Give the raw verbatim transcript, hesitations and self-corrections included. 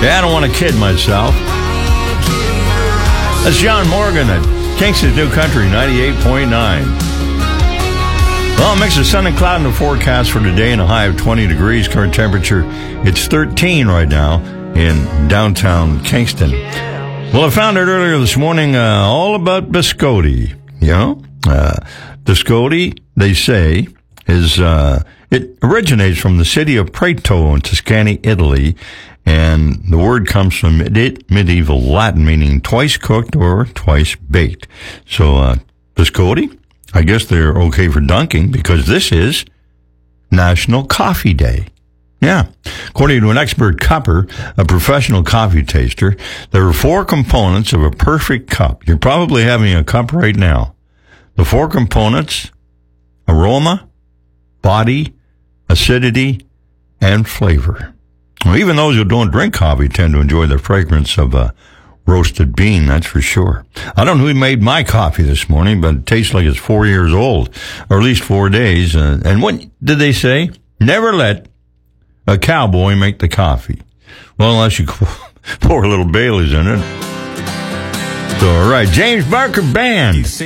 Yeah, I don't want to kid myself. That's John Morgan at Kingston's New Country, ninety-eight point nine. Well, a mix of sun and cloud in the forecast for today and a high of twenty degrees. Current temperature, it's thirteen right now in downtown Kingston. Well, I found out earlier this morning uh, all about biscotti. You know, uh, biscotti, they say, is uh, it originates from the city of Prato in Tuscany, Italy. And the word comes from medieval Latin, meaning twice cooked or twice baked. So, uh, biscotti, I guess they're okay for dunking because this is National Coffee Day. Yeah. According to an expert cupper, a professional coffee taster, there are four components of a perfect cup. You're probably having a cup right now. The four components: aroma, body, acidity, and flavor. Well, even those who don't drink coffee tend to enjoy the fragrance of a roasted bean, that's for sure. I don't know who made my coffee this morning, but it tastes like it's four years old, or at least four days. Uh, and what did they say? Never let a cowboy make the coffee. Well, unless you pour a little Bailey's in it. So, all right, James Barker Band.